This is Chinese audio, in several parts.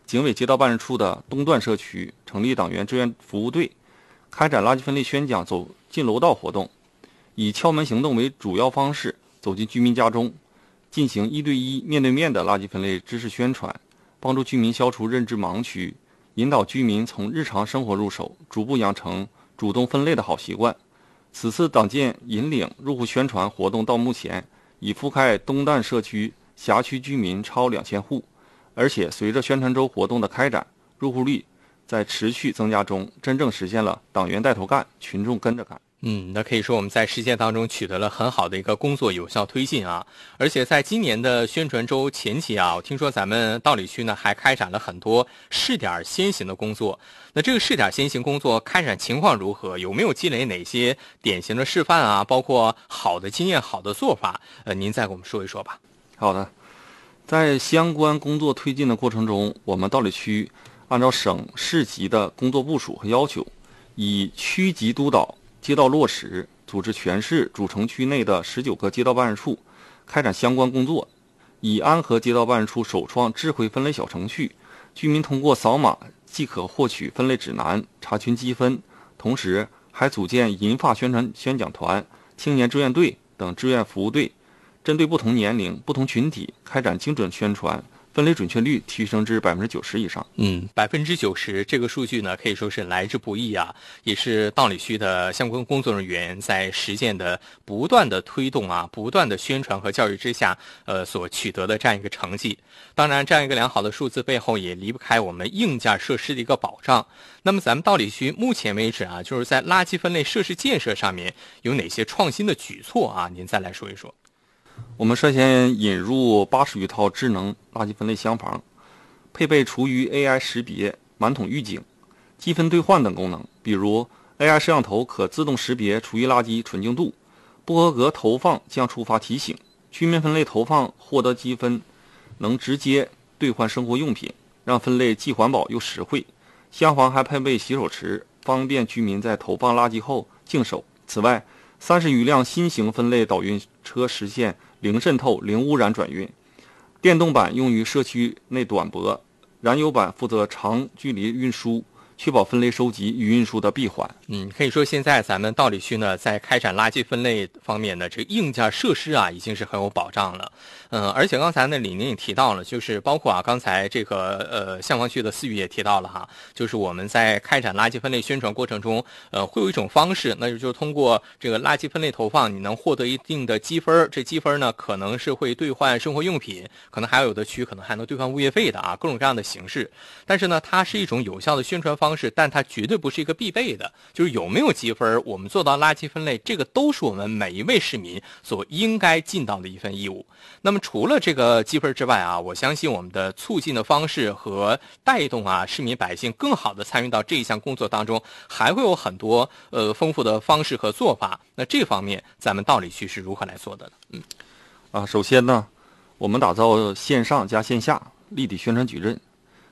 警委街道办事处的东段社区成立党员志愿服务队，开展垃圾分类宣讲走进楼道活动，以敲门行动为主要方式走进居民家中，进行1对1面对面的垃圾分类知识宣传，帮助居民消除认知盲区，引导居民从日常生活入手，逐步养成主动分类的好习惯。此次党建引领入户宣传活动到目前已覆盖东段社区辖区居民超2000户，而且随着宣传周活动的开展，入户率在持续增加中，真正实现了党员带头干，群众跟着干。 那可以说我们在实践当中取得了很好的一个工作有效推进啊。而且在今年的宣传周前期啊，我听说咱们道里区呢还开展了很多试点先行的工作。那这个试点先行工作开展情况如何？有没有积累哪些典型的示范啊？包括好的经验、好的做法？您再给我们说一说吧。 好的，在相关工作推进的过程中，我们道里区按照省市级的工作部署和要求，以区级督导街道落实，组织全市主城区内的19个街道办事处开展相关工作。以安和街道办事处首创智慧分类小程序，居民通过扫码即可获取分类指南、查询积分，同时还组建银发宣传宣讲团、青年志愿队等志愿服务队，针对不同年龄、不同群体开展精准宣传，分类准确率提升至90%以上。 90%这个数据呢，可以说是来之不易啊，也是道里区的相关工作人员在实践的不断的推动啊，不断的宣传和教育之下，所取得的这样一个成绩。当然，这样一个良好的数字背后也离不开我们硬件设施的一个保障。那么咱们道里区目前为止啊，就是在垃圾分类设施建设上面有哪些创新的举措啊？您再来说一说。 我们率先引入80余套智能垃圾分类箱房，配备厨余 AI 识别、满桶预警、积分兑换等功能。比如 AI 摄像头可自动识别厨余垃圾纯净度，不合格投放将触发提醒。居民分类投放获得积分，能直接兑换生活用品，让分类既环保又实惠。箱房还配备洗手池，方便居民在投放垃圾后净手。此外，30余辆新型分类导运车实现零渗透、零污染转运，电动版用于社区内短驳，燃油版负责长距离运输，确保分类收集与运输的闭环。 可以说现在咱们道里区呢，在开展垃圾分类方面呢，这个硬件设施啊，已经是很有保障了。而且刚才呢，李宁也提到了，就是包括啊，刚才这个消防区的思雨也提到了哈，就是我们在开展垃圾分类宣传过程中，会有一种方式，那就是通过这个垃圾分类投放，你能获得一定的积分，这积分呢，可能是会兑换生活用品，可能还有的区可能还能兑换物业费的啊，各种各样的形式。但是呢，它是一种有效的宣传方式，但它绝对不是一个必备的，就是有没有积分，我们做到垃圾分类，这个都是我们每一位市民所应该尽到的一份义务。那么除了这个积分之外啊，我相信我们的促进的方式和带动啊市民百姓更好的参与到这一项工作当中，还会有很多丰富的方式和做法。那这方面咱们道里区是如何来做的呢？ 首先呢，我们打造线上加线下立体宣传矩阵。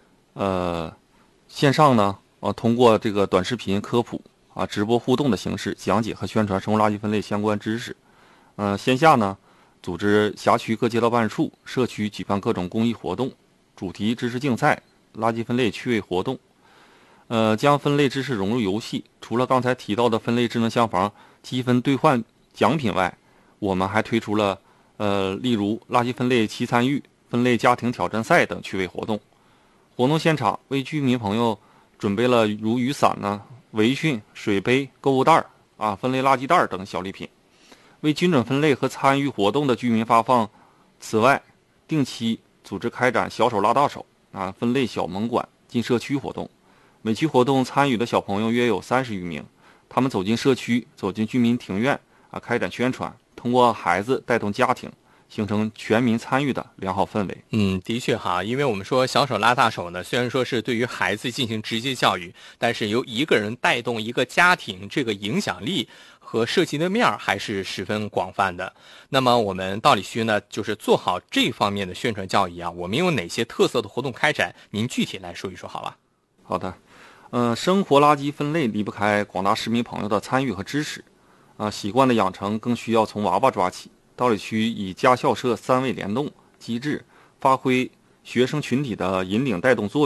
线上呢，通过这个短视频科普直播互动的形式讲解和宣传生活垃圾分类相关知识。线下呢，组织辖区各街道办事处、社区举办各种公益活动、主题知识竞赛、垃圾分类趣味活动，将分类知识融入游戏。除了刚才提到的分类智能箱房、积分兑换奖品外，我们还推出了例如垃圾分类齐参与、分类家庭挑战赛等趣味活动。活动现场为居民朋友准备了如雨伞呢、围裙、水杯、购物袋分类垃圾袋等小礼品，为均准分类和参与活动的居民发放。此外，定期组织开展小手拉大手分类小盟馆进社区活动。每期活动参与的小朋友约有30余名，他们走进社区，走进居民庭院开展宣传，通过孩子带动家庭，形成全民参与的良好氛围。 的确哈，因为我们说小手拉大手呢，虽然说是对于孩子进行直接教育，但是由一个人带动一个家庭，这个影响力和涉及的面还是十分广泛的。那么我们道里区呢，就是做好这方面的宣传教育啊，我们有哪些特色的活动开展？您具体来说一说好吧？ 好的，生活垃圾分类离不开广大市民朋友的参与和支持习惯的养成更需要从娃娃抓起。道里区以家校社3位联动机制，发挥学生群体的引领带动作用。